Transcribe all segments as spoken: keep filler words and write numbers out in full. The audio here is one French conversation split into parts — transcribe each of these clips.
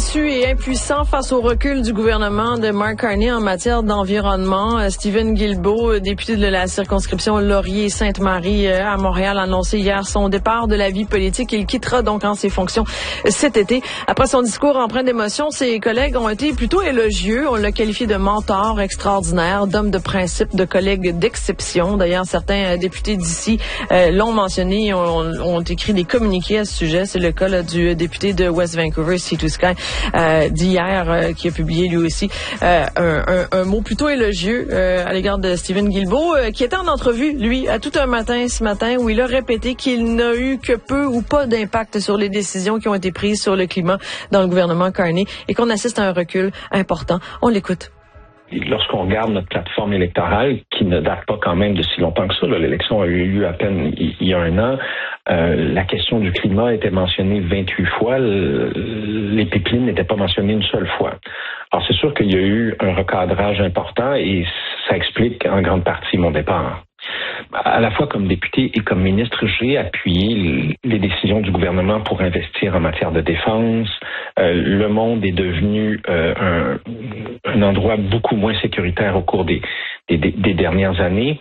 déçu et impuissant face au recul du gouvernement de Mark Carney en matière d'environnement. Stephen Guilbeault, député de la circonscription Laurier-Sainte-Marie à Montréal, a annoncé hier son départ de la vie politique. Il quittera donc en ses fonctions cet été. Après son discours empreint d'émotion, ses collègues ont été plutôt élogieux. On l'a qualifié de mentor extraordinaire, d'homme de principe, de collègue d'exception. D'ailleurs, certains députés d'ici euh, l'ont mentionné, ont, ont écrit des communiqués à ce sujet. C'est le cas là, du député de West Vancouver, C deux Sky, euh, d'hier, euh, qui a publié lui aussi euh, un, un, un mot plutôt élogieux euh, à l'égard de Stephen Guilbeault, euh, qui était en entrevue, lui, à tout un matin ce matin, où il a répété qu'il n'a eu que peu ou pas d'impact sur les décisions qui ont été prises sur le climat dans le gouvernement Carney et qu'on assiste à un recul important. On l'écoute. Lorsqu'on regarde notre plateforme électorale, qui ne date pas quand même de si longtemps que ça, là, l'élection a eu lieu à peine il y a un an, euh, la question du climat a été mentionnée vingt-huit fois, le, les pipelines n'étaient pas mentionnées une seule fois. Alors c'est sûr qu'il y a eu un recadrage important et ça explique en grande partie mon départ. À la fois comme député et comme ministre, j'ai appuyé les décisions du gouvernement pour investir en matière de défense. Euh, le monde est devenu euh, un, un endroit beaucoup moins sécuritaire au cours des, des, des dernières années.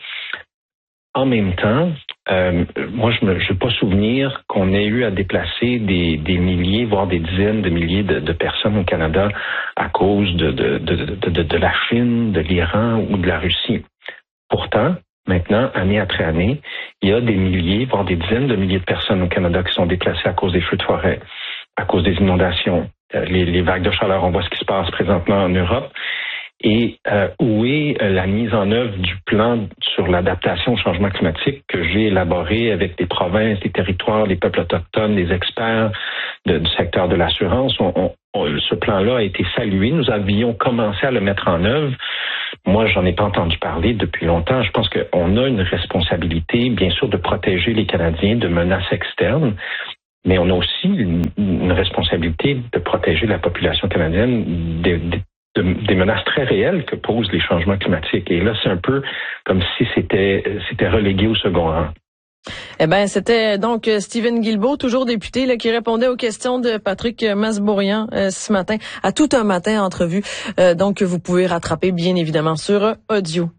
En même temps, euh, moi, je ne veux pas souvenir qu'on ait eu à déplacer des, des milliers, voire des dizaines de milliers de, de personnes au Canada à cause de, de, de, de, de, de la Chine, de l'Iran ou de la Russie. Pourtant, maintenant, année après année, il y a des milliers, voire des dizaines de milliers de personnes au Canada qui sont déplacées à cause des feux de forêt, à cause des inondations, les, les vagues de chaleur. On voit ce qui se passe présentement en Europe. Et euh, où est la mise en œuvre du plan sur l'adaptation au changement climatique que j'ai élaboré avec des provinces, des territoires, les peuples autochtones, les experts de, du secteur de l'assurance? On, on, on, ce plan-là a été salué. Nous avions commencé à le mettre en œuvre. Moi, j'en ai pas entendu parler depuis longtemps. Je pense qu'on a une responsabilité, bien sûr, de protéger les Canadiens de menaces externes, mais on a aussi une, une responsabilité de protéger la population canadienne des, des, de, des menaces très réelles que posent les changements climatiques. Et là, c'est un peu comme si c'était, c'était relégué au second rang. Eh ben, c'était donc Stephen Guilbeault, toujours député, là, qui répondait aux questions de Patrick Masbourian euh, ce matin, à tout un matin entrevue. Euh, donc, vous pouvez rattraper, bien évidemment, sur audio.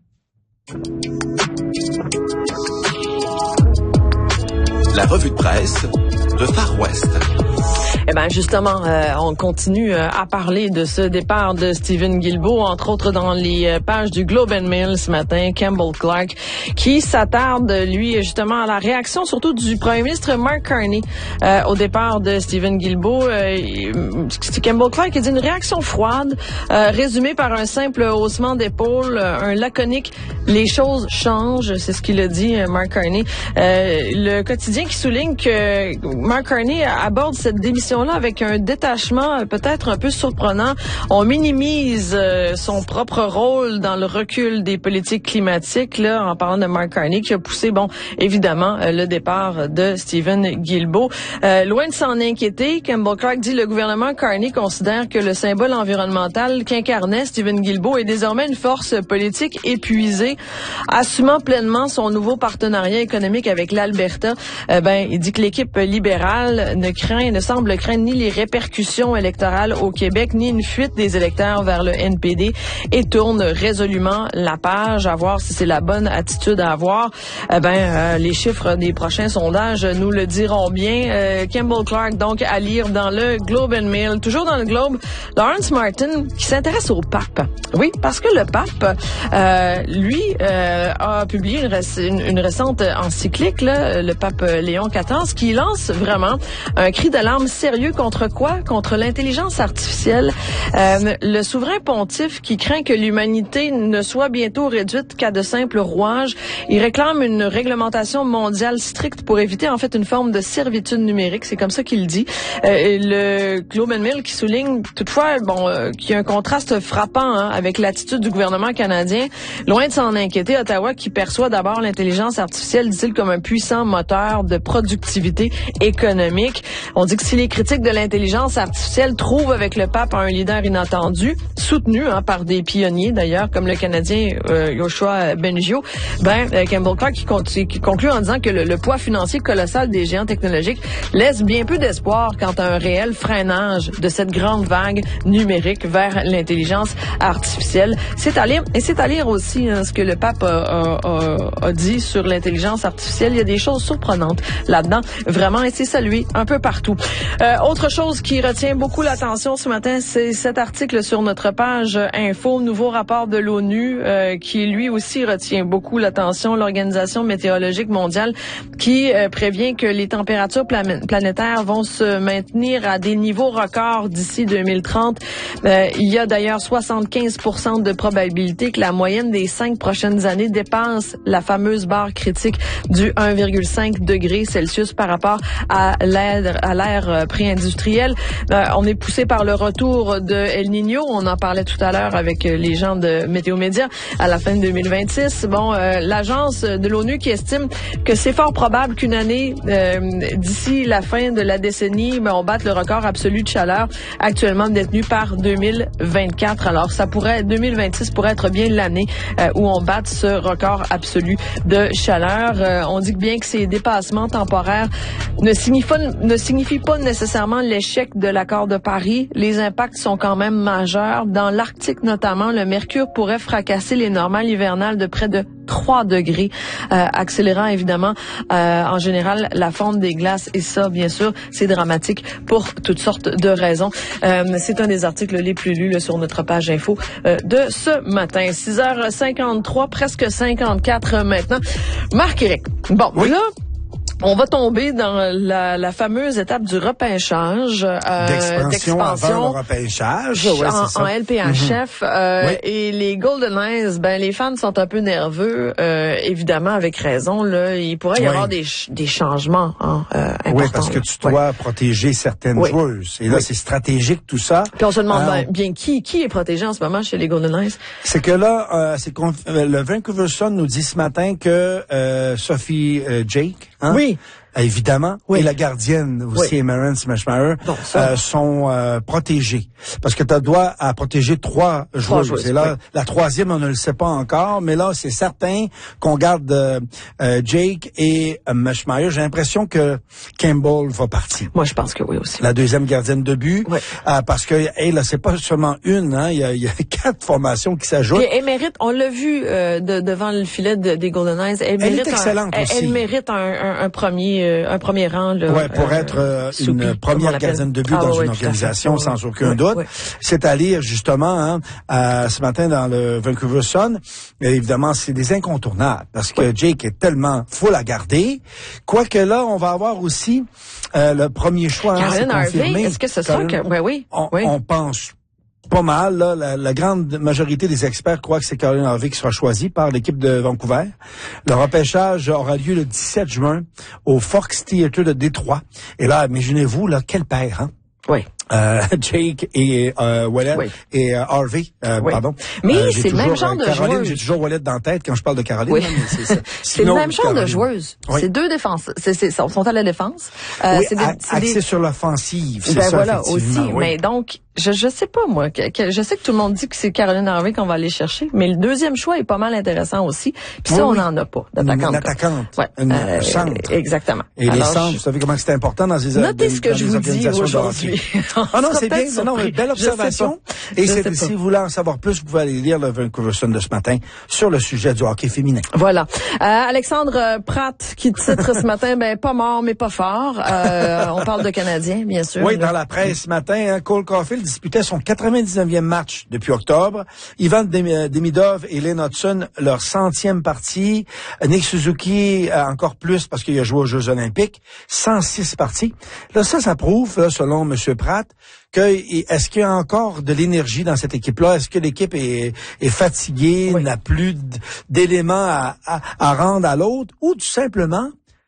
La revue de presse de Far West. Eh ben justement, euh, on continue euh, à parler de ce départ de Stephen Guilbeault, entre autres dans les euh, pages du Globe and Mail ce matin, Campbell Clark, qui s'attarde, lui, justement, à la réaction surtout du premier ministre Mark Carney euh, au départ de Stephen Guilbeault. Euh, Campbell Clark a dit une réaction froide, euh, résumée par un simple haussement d'épaule, un laconique « les choses changent », c'est ce qu'il a dit, Mark Carney. Euh, le quotidien qui souligne que Mark Carney aborde cette démission là avec un détachement peut-être un peu surprenant. On minimise euh, son propre rôle dans le recul des politiques climatiques, là, en parlant de Mark Carney, qui a poussé, bon, évidemment, euh, le départ de Stephen Guilbeault. Euh, loin de s'en inquiéter, Campbell Clark dit le gouvernement Carney considère que le symbole environnemental qu'incarnait Stephen Guilbeault est désormais une force politique épuisée, assumant pleinement son nouveau partenariat économique avec l'Alberta. Euh, ben, il dit que l'équipe libérale ne craint, ne semble craindre ni les répercussions électorales au Québec, ni une fuite des électeurs vers le N P D, et tourne résolument la page, à voir si c'est la bonne attitude à avoir. Eh ben, euh, les chiffres des prochains sondages nous le diront bien. Euh, Campbell Clark, donc, à lire dans le Globe and Mail. Toujours dans le Globe, Lawrence Martin, qui s'intéresse au pape. Oui, parce que le pape, euh, lui, euh, a publié une, réc- une, une récente encyclique, là, le pape Léon quatorze, qui lance vraiment un cri d'alarme sérieux contre quoi? Contre l'intelligence artificielle. Euh, le souverain pontife qui craint que l'humanité ne soit bientôt réduite qu'à de simples rouages. Il réclame une réglementation mondiale stricte pour éviter en fait une forme de servitude numérique. C'est comme ça qu'il dit. Euh, le Globe and Mail qui souligne toutefois bon, euh, qu'il y a un contraste frappant hein, avec l'attitude du gouvernement canadien. Loin de s'en inquiéter, Ottawa qui perçoit d'abord l'intelligence artificielle, dit-il, comme un puissant moteur de productivité économique. On dit que si les critiques de l'intelligence artificielle trouvent avec le pape un leader inattendu, soutenu hein, par des pionniers d'ailleurs, comme le Canadien euh, Yoshua Bengio. Ben, euh, Campbell Clark qui, con- qui conclut en disant que le, le poids financier colossal des géants technologiques laisse bien peu d'espoir quant à un réel freinage de cette grande vague numérique vers l'intelligence artificielle. C'est à lire, et c'est à lire aussi hein, ce que le pape a, a, a dit sur l'intelligence artificielle. Il y a des choses surprenantes là-dedans, vraiment, et c'est salué un peu partout. Euh, autre chose qui retient beaucoup l'attention ce matin, c'est cet article sur notre page Info, nouveau rapport de l'ONU euh, qui lui aussi retient beaucoup l'attention. L'Organisation météorologique mondiale qui euh, prévient que les températures plan- planétaires vont se maintenir à des niveaux records d'ici deux mille trente. Euh, il y a d'ailleurs soixante-quinze pour cent de probabilité que la moyenne des cinq prochaines années dépasse la fameuse barre critique du un virgule cinq degrés Celsius par rapport à l'ère, à l'ère pré-industrielle. Euh, on est poussé par le retour de El Niño. On en parlait tout à l'heure avec les gens de Météo Média à la fin de deux mille vingt-six. Bon, euh, l'agence de l'ONU qui estime que c'est fort probable qu'une année, euh, d'ici la fin de la décennie, ben, on batte le record absolu de chaleur actuellement détenu par deux mille vingt-quatre. Alors, ça pourrait, deux mille vingt-six pourrait être bien l'année euh, où on batte ce record absolu de chaleur. Euh, on dit que bien que ces dépassements temporaires ne signifient pas, ne signifient pas nécessairement l'échec de l'accord de Paris, les impacts sont quand même majeurs. Dans l'Arctique notamment, le mercure pourrait fracasser les normales hivernales de près de trois degrés, euh, accélérant évidemment euh, en général la fonte des glaces. Et ça, bien sûr, c'est dramatique pour toutes sortes de raisons. Euh, c'est un des articles les plus lus là, sur notre page info euh, de ce matin. six heures cinquante-trois, presque cinquante-quatre maintenant. Marc-Éric, bon, oui. Là... On va tomber dans la, la fameuse étape du repêchage. Euh, d'expansion, d'expansion avant le repêchage. Ouais, en, en L P H F. Mm-hmm. Euh, oui. Et les Golden Knights, ben, les fans sont un peu nerveux, euh, évidemment, avec raison. Là, il pourrait y oui. avoir des, des changements hein, euh, importants. Oui, parce que tu dois ouais. protéger certaines oui. joueuses. Et là, oui. c'est stratégique tout ça. Puis on se demande euh, ben, bien qui qui est protégé en ce moment chez les Golden Knights. C'est que là, euh, c'est le Vancouver Sun nous dit ce matin que euh, Sophie euh, Jake, hein, oui. évidemment, oui. et la gardienne aussi, oui. Maren Smashmire, bon, euh, sont euh, protégées. Parce que tu as droit à protéger trois, trois joueuses. joueuses. Et là, oui. la troisième, on ne le sait pas encore, mais là, c'est certain qu'on garde euh, euh, Jake et euh, Smashmire. J'ai l'impression que Campbell va partir. Moi, je pense que oui aussi. La deuxième gardienne de but, oui. euh, parce que, hey, là, c'est pas seulement une, hein, il y a, il y a quatre formations qui s'ajoutent. Puis elle mérite, on l'a vu euh, de, devant le filet de, des Golden Knights, elle, elle mérite est excellente un, aussi. Elle, elle mérite un, un, un premier un premier rang. Là, ouais, pour euh, être euh, soupi, une première gardienne de but ah, dans ouais, une organisation, sans ouais. aucun ouais, doute. Ouais. C'est à lire, justement, hein, euh, ce matin dans le Vancouver Sun. Et évidemment, c'est des incontournables, parce que ouais. Jake est tellement full à garder. Quoique là, on va avoir aussi euh, le premier choix. Caroline hein, Harvey, est-ce que ce sera que... Ouais, oui, on, oui. on pense pas mal. Là, la, la grande majorité des experts croient que c'est Caroline Harvey qui sera choisie par l'équipe de Vancouver. Le repêchage aura lieu le dix-sept juin au Fox Theatre de Détroit. Et là, imaginez-vous, là, quel père, hein? Oui. Euh, Jake et euh, Wallet oui. et euh, Harvey, euh, oui. pardon. Mais euh, c'est le même genre de Caroline, joueuse. J'ai toujours Wallet dans la tête quand je parle de Caroline. Oui. Hein, mais c'est c'est le même genre Caroline. de joueuse. Oui. C'est deux défenses. C'est, c'est, sont à la défense. Euh, oui, c'est des, c'est axé des... sur l'offensive. C'est ben ça, voilà, aussi. Oui. Mais donc, je je sais pas moi. Que, que, je sais que tout le monde dit que c'est Caroline Harvey qu'on va aller chercher, mais le deuxième choix est pas mal intéressant aussi. Puis ça, oui, on n'en a pas d'attaquante. Une attaquante. Ouais. Une euh, centre. Exactement. Et Alors, les centres, je... vous savez comment c'est important dans les Notez ce que je vous dis aujourd'hui. Ah non, c'est bien. Non, belle observation. Et c'est, si vous voulez en savoir plus, vous pouvez aller lire le Vancouver Sun de ce matin sur le sujet du hockey féminin. Voilà. Euh, Alexandre Pratt qui titre ce matin, ben pas mort mais pas fort. Euh, on parle de Canadiens, bien sûr. Oui, là. Dans la presse ce matin, hein, Cole Caulfield disputait son quatre-vingt-dix-neuvième match depuis octobre. Ivan Demidov et Lynn Hudson, leur centième partie. Nick Suzuki, euh, encore plus parce qu'il a joué aux Jeux olympiques. cent six parties. Là, ça, ça prouve, là, selon M. Pratt, que est-ce qu'il y a encore de l'énergie dans cette équipe-là? Est-ce que l'équipe est, est fatiguée, oui. n'a plus d'éléments à, à, à rendre à l'autre? Ou tout simplement,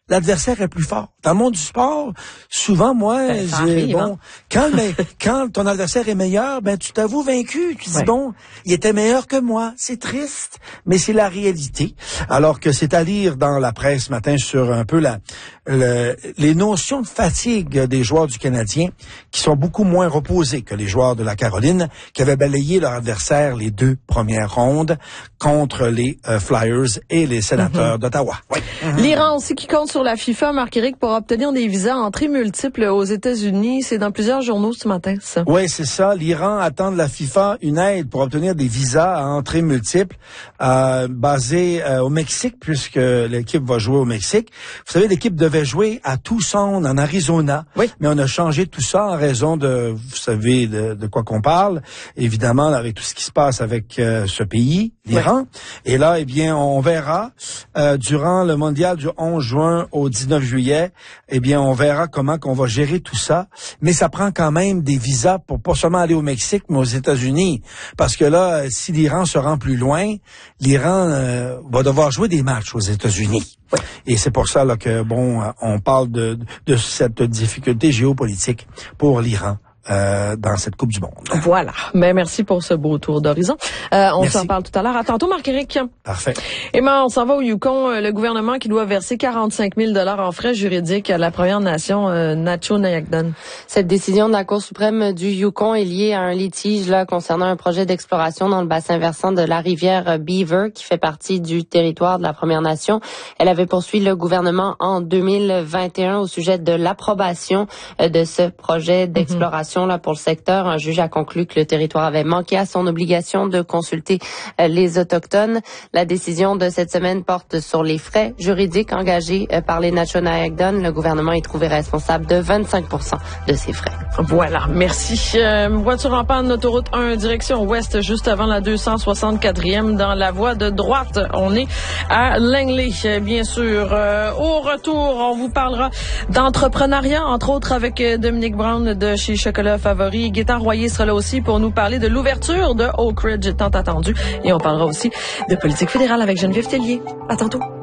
l'adversaire est plus fort. Dans le monde du sport, souvent, moi, ben, ça j'ai, arrive, bon, hein? quand, mais, quand ton adversaire est meilleur, ben, tu t'avoues vaincu. Tu dis, ouais. bon, il était meilleur que moi. C'est triste, mais c'est la réalité. Alors que c'est à lire dans la presse ce matin sur un peu la, le, les notions de fatigue des joueurs du Canadien qui sont beaucoup moins reposés que les joueurs de la Caroline qui avaient balayé leur adversaire les deux premières rondes contre les euh, Flyers et les Sénateurs mm-hmm. d'Ottawa. Oui. Mm-hmm. L'Iran aussi qui compte sur la FIFA, Marc-Éric, pour obtenir des visas entrées multiples aux États-Unis. C'est dans plusieurs journaux ce matin, ça. Oui, c'est ça. L'Iran attend de la FIFA une aide pour obtenir des visas à entrées multiples euh, basés euh, au Mexique, puisque l'équipe va jouer au Mexique. Vous savez, l'équipe devait jouer à Tucson, en Arizona, oui. mais on a changé tout ça en raison de, vous savez, de, de quoi qu'on parle, évidemment, avec tout ce qui se passe avec euh, ce pays, l'Iran. Oui. Et là, eh bien, on verra, euh, durant le mondial du onze juin au dix-neuf juillet, eh bien, on verra comment qu'on va gérer tout ça. Mais ça prend quand même des visas pour pas seulement aller au Mexique, mais aux États-Unis. Parce que là, si l'Iran se rend plus loin, l'Iran euh, va devoir jouer des matchs aux États-Unis. Oui. Et c'est pour ça là que, bon, on parle de, de cette difficulté géopolitique pour l'Iran. Euh, dans cette Coupe du Monde. Voilà. Ben, merci pour ce beau tour d'horizon. Euh, on s'en parle tout à l'heure. À tantôt, Marc-Éric. Parfait. Et ben, on s'en va au Yukon. Le gouvernement qui doit verser quarante-cinq mille dollars en frais juridiques à la Première Nation euh, Natchez-Nayakdon. Cette décision de la Cour suprême du Yukon est liée à un litige là concernant un projet d'exploration dans le bassin versant de la rivière Beaver qui fait partie du territoire de la Première Nation. Elle avait poursuivi le gouvernement en deux mille vingt et un au sujet de l'approbation de ce projet d'exploration. Mm-hmm. Là, pour le secteur, un juge a conclu que le territoire avait manqué à son obligation de consulter euh, les Autochtones. La décision de cette semaine porte sur les frais juridiques engagés euh, par les Natchez-Nayakdon. Le gouvernement est trouvé responsable de vingt-cinq pour cent de ces frais. Voilà, merci. Euh, voiture en panne, autoroute un, direction ouest, juste avant la deux cent soixante-quatrième, dans la voie de droite. On est à Langley, bien sûr. Euh, au retour, on vous parlera d'entrepreneuriat, entre autres avec Dominique Brown de chez Chocolat Favori. Gaétan Royer sera là aussi pour nous parler de l'ouverture de Oak Ridge tant attendu. Et on parlera aussi de politique fédérale avec Geneviève Tellier. À tantôt.